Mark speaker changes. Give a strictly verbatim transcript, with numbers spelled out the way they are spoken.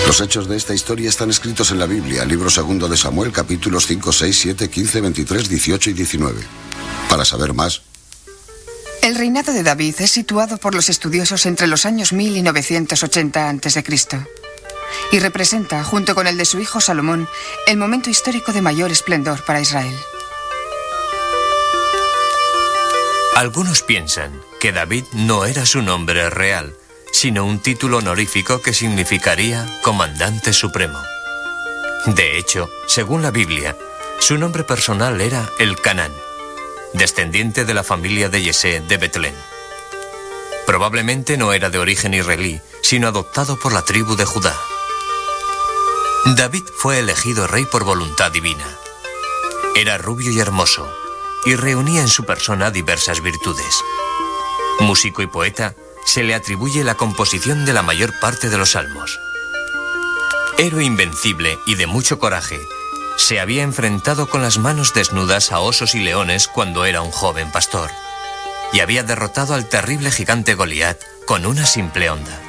Speaker 1: Los hechos de esta historia están escritos en la Biblia, libro segundo de Samuel, capítulos cinco, seis, siete, quince, veintitrés, dieciocho y diecinueve. Para saber más...
Speaker 2: El reinado de David es situado por los estudiosos entre los años mil y novecientos ochenta antes de Cristo y representa, junto con el de su hijo Salomón, el momento histórico de mayor esplendor para Israel.
Speaker 3: Algunos piensan que David no era su nombre real, sino un título honorífico que significaría comandante supremo. De hecho, según la Biblia, su nombre personal era Elcanán, descendiente de la familia de Yesé de Betlén. Probablemente no era de origen israelí, sino adoptado por la tribu de Judá. David fue elegido rey por voluntad divina. Era rubio y hermoso, y reunía en su persona diversas virtudes. Músico y poeta, se le atribuye la composición de la mayor parte de los salmos. Héroe invencible y de mucho coraje, se había enfrentado con las manos desnudas a osos y leones cuando era un joven pastor, y había derrotado al terrible gigante Goliat con una simple honda.